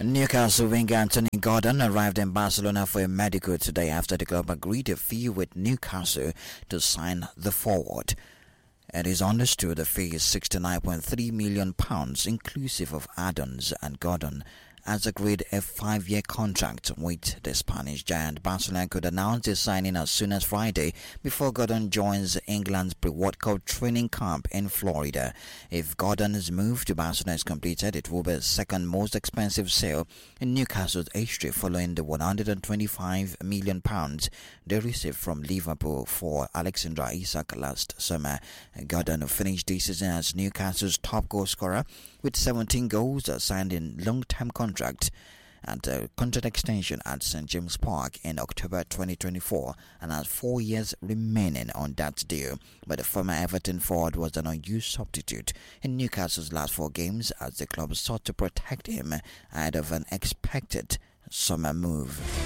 Newcastle winger Anthony Gordon arrived in Barcelona for a medical today after the club agreed a fee with Newcastle to sign the forward. It is understood the fee is £69.3 million inclusive of add-ons, and Gordon has agreed a 5-year contract with the Spanish giant. Barcelona could announce his signing as soon as Friday before Gordon joins England's pre-World Cup training camp in Florida. If Gordon's move to Barcelona is completed, it will be the second most expensive sale in Newcastle's history, following the £125 million they received from Liverpool for Alexander Isak last summer. Gordon, who finished this season as Newcastle's top goal scorer with 17 goals, signed in long-term contract and a contract extension at St James Park in October 2024 and has 4 years remaining on that deal. But the former Everton forward was an unused substitute in Newcastle's last 4 games as the club sought to protect him ahead of an expected summer move.